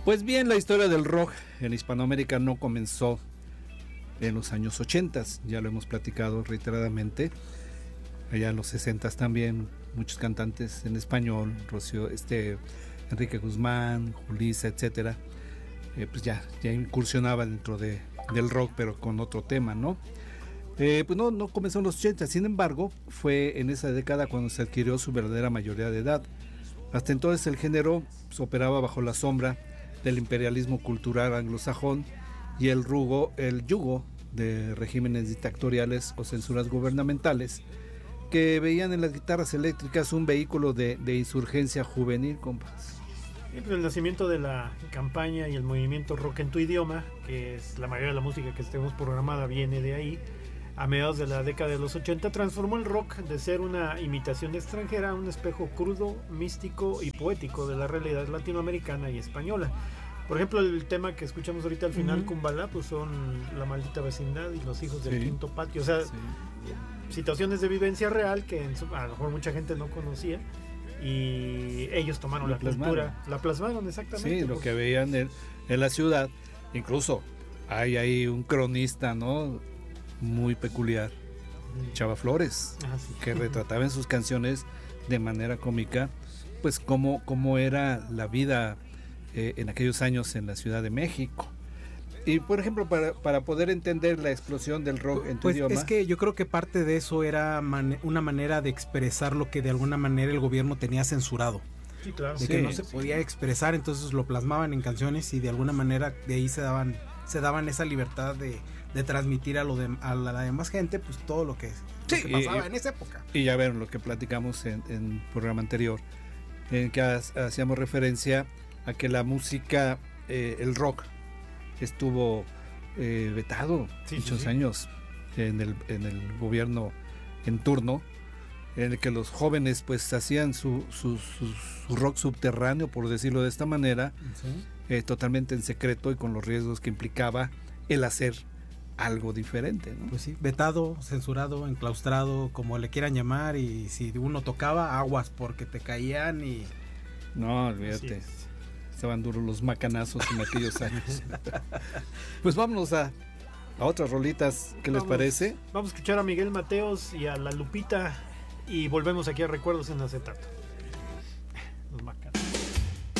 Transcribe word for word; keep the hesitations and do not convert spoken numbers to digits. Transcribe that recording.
Pues bien, la historia del rock en Hispanoamérica no comenzó en los años ochenta, ya lo hemos platicado reiteradamente. Allá en los sesenta también, muchos cantantes en español, Rocío, este, Enrique Guzmán, Julissa, etcétera, eh, pues ya, ya incursionaba dentro de, del rock, pero con otro tema, ¿no? Eh, pues no, no comenzó en los ochenta, sin embargo, fue en esa década cuando se adquirió su verdadera mayoría de edad. Hasta entonces el género pues, operaba bajo la sombra del imperialismo cultural anglosajón y el, rugo, el yugo de regímenes dictatoriales o censuras gubernamentales que veían en las guitarras eléctricas un vehículo de, de insurgencia juvenil, compas. El nacimiento de la campaña y el movimiento rock en tu idioma, que es la mayoría de la música que tenemos programada, viene de ahí. A mediados de la década de los ochenta transformó el rock de ser una imitación extranjera a un espejo crudo, místico y poético de la realidad latinoamericana y española. Por ejemplo, el tema que escuchamos ahorita al final, uh-huh. Kumbala, pues son La Maldita Vecindad y Los Hijos del sí. Quinto Patio. O sea, sí. situaciones de vivencia real que en su, a lo mejor mucha gente no conocía y ellos tomaron la, la cultura, la plasmaron exactamente. Sí, lo que veían en, en la ciudad. Incluso hay ahí un cronista, ¿no?, muy peculiar, Chava Flores, ah, sí. que retrataba en sus canciones de manera cómica pues cómo, cómo era la vida eh, en aquellos años en la Ciudad de México. Y por ejemplo, para, para poder entender la explosión del rock en tu pues idioma, es que yo creo que parte de eso era man- una manera de expresar lo que de alguna manera el gobierno tenía censurado. Sí, claro. De sí, que no se sí. podía expresar, entonces lo plasmaban en canciones y de alguna manera de ahí se daban se daban esa libertad de, de transmitir a lo de, a la, la demás gente pues todo lo que, sí, lo que pasaba y, en esa época. Y ya vieron lo que platicamos en el programa anterior, en que hacíamos referencia a que la música, eh, el rock, estuvo eh, vetado sí, muchos sí, sí. años en el, en el gobierno en turno, en el que los jóvenes pues hacían su, su, su, su rock subterráneo, por decirlo de esta manera, sí. eh, totalmente en secreto y con los riesgos que implicaba el hacer algo diferente, ¿no? Pues sí, vetado, censurado, enclaustrado, como le quieran llamar, y si uno tocaba, aguas porque te caían y... No, olvídate, estaban duros los macanazos en aquellos años. Pues vámonos a, a otras rolitas, ¿qué vamos, les parece? Vamos a escuchar a Miguel Mateos y a La Lupita y volvemos aquí a Recuerdos en Acetato. Los Mac.